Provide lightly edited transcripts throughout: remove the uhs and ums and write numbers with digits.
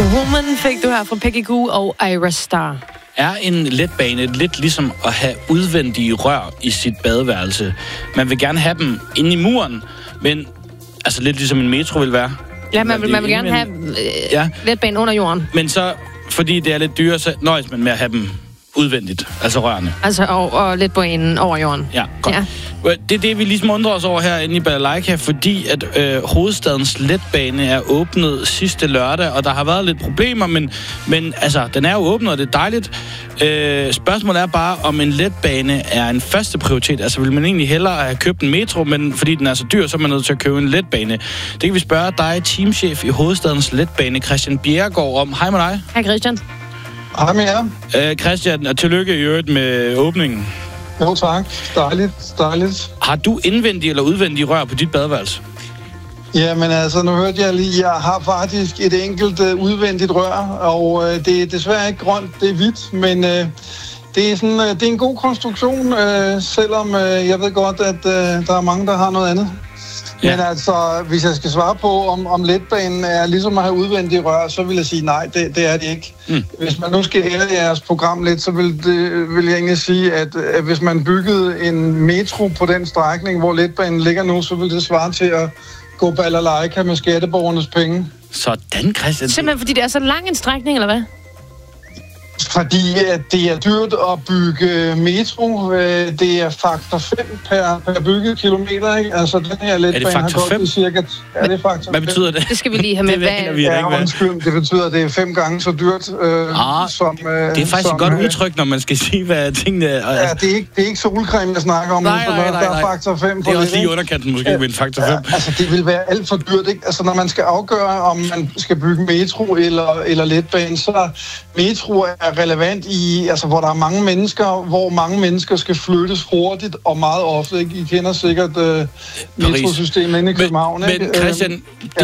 Woman fik du her fra Peggy Gou og Ira Star. Er en letbane lidt ligesom at have udvendige rør i sit badeværelse? Man vil gerne have dem inde i muren, men altså lidt ligesom en metro vil være. Ja, man vil gerne have letbanen under jorden. Men så, fordi det er lidt dyrere, så nøjes man med at have dem udvendigt, altså rørene. Altså og letbanen over jorden. Ja, godt. Ja. Det er det, vi ligesom undrer os over herinde i Balalaika, fordi at hovedstadens letbane er åbnet sidste lørdag, og der har været lidt problemer, men altså, den er jo åbnet, og det er dejligt. Spørgsmålet er bare, om en letbane er en første prioritet. Altså, vil man egentlig hellere have købt en metro, men fordi den er så dyr, så er man nødt til at købe en letbane. Det kan vi spørge dig, teamchef i hovedstadens letbane, Christian Bjerregaard, om. Hej med dig. Hej, Christian. Hej med jer. Christian, og tillykke i øvrigt med åbningen. Jo, tak. Dejligt. Har du indvendige eller udvendige rør på dit badeværelse? Jamen altså, nu hørte jeg lige, jeg har faktisk et enkelt udvendigt rør, og det er desværre ikke grønt, det er hvidt, men det er en god konstruktion, selvom jeg ved godt, at der er mange, der har noget andet. Ja. Men altså, hvis jeg skal svare på, om letbanen er ligesom at have udvendige rør, så vil jeg sige nej, det er det ikke. Hvis man nu skal ære jeres program lidt, så vil jeg egentlig sige, at hvis man byggede en metro på den strækning, hvor letbanen ligger nu, så vil det svare til at gå Balalaika med skatteborgernes penge. Sådan, Christian. Simpelthen fordi det er så lang en strækning, eller hvad? Fordi det er dyrt at bygge metro. Det er faktor 5 per bygget kilometer, ikke? Altså, den her letbane har gået cirka... Ja, det er faktor 5. Hvad betyder det? Det skal vi lige have med. Det betyder, at det er 5 gange så dyrt, som... det er faktisk et godt udtryk, når man skal sige, hvad tingene er. Ja, det er ikke solcreme, jeg snakker om. Nej. Der er faktor 5 på det er også lige underkanten, måske med en faktor 5. Altså, det vil være alt for dyrt, ikke? Altså, når man skal afgøre, om man skal bygge metro eller letbane, så metro er relevant i, altså hvor der er mange mennesker, hvor mange mennesker skal flyttes hurtigt og meget ofte, ikke? I kender sikkert metrosystemet inde i København, ikke? Men Christian,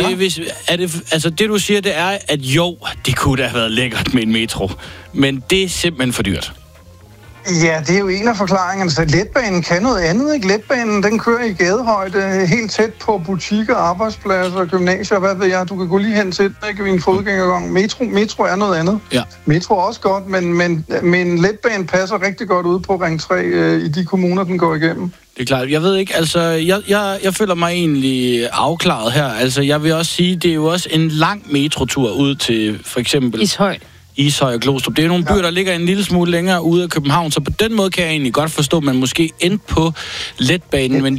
det du siger, det er, at jo, det kunne da have været lækkert med en metro, men det er simpelthen for dyrt. Ja, det er jo en af forklaringerne. Så letbanen kan noget andet, ikke? Letbanen, den kører i gadehøjde, helt tæt på butikker, arbejdspladser, gymnasier, hvad ved jeg. Du kan gå lige hen til, ikke? I en fodgængergang. Metro er noget andet. Ja. Metro er også godt, men letbanen passer rigtig godt ud på Ring 3 i de kommuner, den går igennem. Det er klart. Jeg ved ikke, altså, jeg føler mig egentlig afklaret her. Altså, jeg vil også sige, det er jo også en lang metrotur ud til, for eksempel... Ishøj og Glostrup. Det er nogle byer, der ligger en lille smule længere ude af København, så på den måde kan jeg egentlig godt forstå, at man måske endte på letbanen, men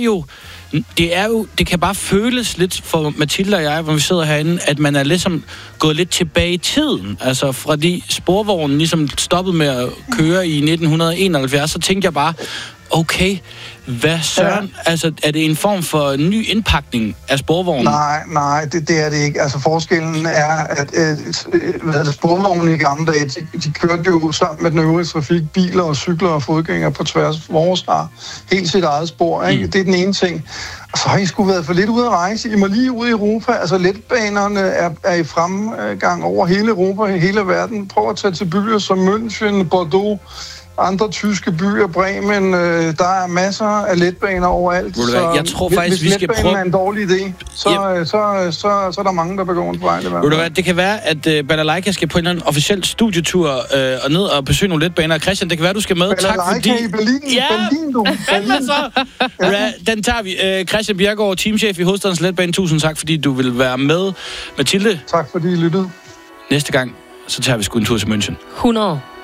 det kan bare føles lidt for Mathilde og jeg, hvor vi sidder herinde, at man er ligesom gået lidt tilbage i tiden. Altså, fra de sporvognen ligesom stoppede med at køre i 1971, så tænkte jeg bare, okay, hvad søren? Ja. Altså, er det en form for ny indpakning af sporvognen? Nej, det er det ikke. Altså, forskellen er, at sporvognen i gamle dage, de kørte jo sammen med den øvrige trafik, biler og cykler og fodgængere på tværs. Vores har helt sit eget spor, ikke? Det er den ene ting. Og så har I sgu været for lidt ude at rejse. I må lige ud i Europa. Altså, letbanerne er i fremgang over hele Europa, hele verden. Prøv at tage til byer som München, Bordeaux, andre tyske byer, Bremen, der er masser af letbaner overalt. Jeg tror faktisk, vi skal prøve... Hvis letbanen er en dårlig idé, så er der mange, der begår en fejl. Det kan være, at Balalaika skal på en eller anden officiel studietur og ned og besøge nogle letbaner. Christian, det kan være, du skal med. Tak fordi... i Berlin. Ja, Berlin, du. Den tager vi. Christian Bjerregaard, teamchef i Hovedstadens Letbane. Tusind tak, fordi du vil være med. Mathilde. Tak, fordi I lyttede. Næste gang, så tager vi sgu en tur til München. 100.